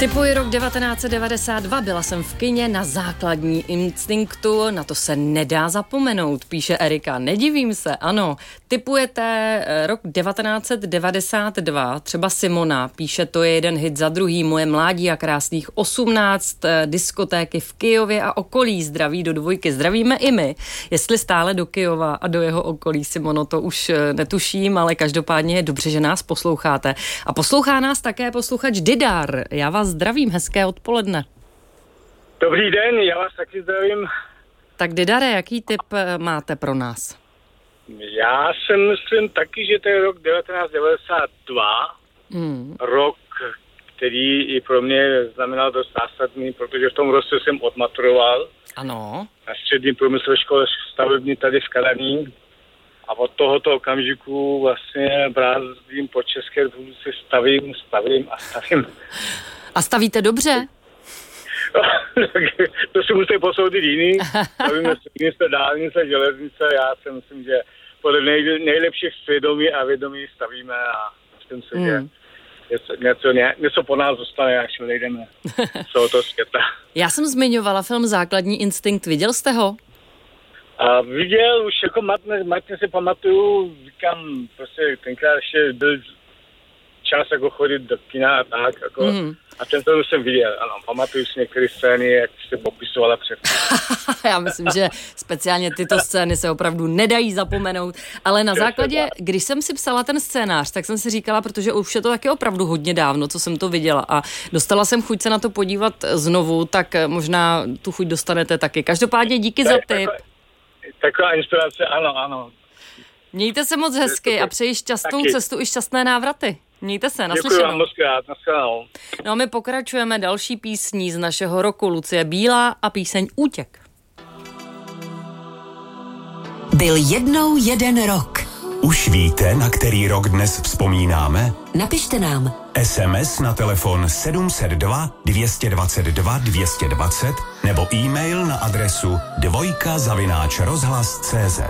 Typuji rok 1992, byla jsem v kině na Základní instinktu, na to se nedá zapomenout, píše Erika. Nedivím se, ano. Tipujete rok 1992, třeba Simona, píše, to je jeden hit za druhý, moje mládí a krásných 18, diskotéky v Kyjově a okolí, zdraví do dvojky, zdravíme i my. Jestli stále do Kyjova a do jeho okolí, Simono, to už netuším, ale každopádně je dobře, že nás posloucháte. A poslouchá nás také posluchač Didar. Já vás zdravím, hezké odpoledne. Dobrý den, já vás taky zdravím. Tak Didare, jaký tip máte pro nás? Já si myslím taky, že to je rok 1992, rok, který i pro mě znamenal dost zásadný, protože v tom roce jsem odmaturoval. Ano. Na střední průmyslové škole stavební tady v Kadaní. A od tohoto okamžiku vlastně brázdím po České republice, stavím. A stavíte dobře? To si musí posoudit jiný. Stavíme silnice, dálnice, železnice. Já si myslím, že podle nejlepších svědomí a vědomí stavíme a myslím si, že něco po nás zůstane, až odejdeme z tohoto světa. Já jsem zmiňovala film Základní instinkt. Viděl jste ho? A viděl, už jako matně si pamatuju, říkám, prostě tenkrát ještě byl čas jako chodit do kina a tak, jako, a ten film jsem viděl, ano, pamatuju si některé scény, jak se popisovala přesně. Já myslím, že speciálně tyto scény se opravdu nedají zapomenout, ale na základě, když jsem si psala ten scénář, tak jsem si říkala, protože už je to taky opravdu hodně dávno, co jsem to viděla a dostala jsem chuť se na to podívat znovu, tak možná tu chuť dostanete taky. Každopádně díky za tip. Taková inspirace, ano. Mějte se moc hezky a přeji šťastnou cestu i šťastné návraty. Mějte se, naslyšenou. Děkuji vám moc krát, naslyšenou. No a my pokračujeme další písní z našeho roku. Lucie Bílá a píseň Útěk. Byl jednou jeden rok. Už víte, na který rok dnes vzpomínáme? Napište nám. SMS na telefon 702 222 220 nebo e-mail na adresu dvojka@rozhlas.cz.